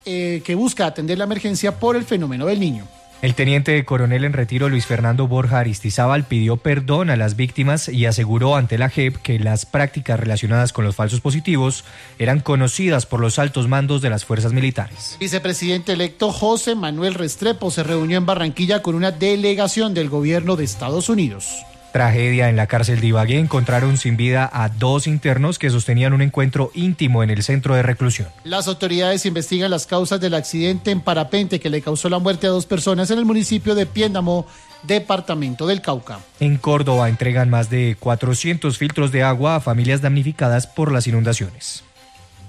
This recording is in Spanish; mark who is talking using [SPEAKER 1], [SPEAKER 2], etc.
[SPEAKER 1] que busca atender la emergencia por el fenómeno del Niño.
[SPEAKER 2] El teniente coronel en retiro Luis Fernando Borja Aristizábal pidió perdón a las víctimas y aseguró ante la JEP que las prácticas relacionadas con los falsos positivos eran conocidas por los altos mandos de las fuerzas militares.
[SPEAKER 1] Vicepresidente electo José Manuel Restrepo se reunió en Barranquilla con una delegación del gobierno de Estados Unidos.
[SPEAKER 2] Tragedia en la cárcel de Ibagué. Encontraron sin vida a 2 internos que sostenían un encuentro íntimo en el centro de reclusión.
[SPEAKER 1] Las autoridades investigan las causas del accidente en parapente que le causó la muerte a 2 personas en el municipio de Piendamó, departamento del Cauca.
[SPEAKER 2] En Córdoba entregan más de 400 filtros de agua a familias damnificadas por las inundaciones.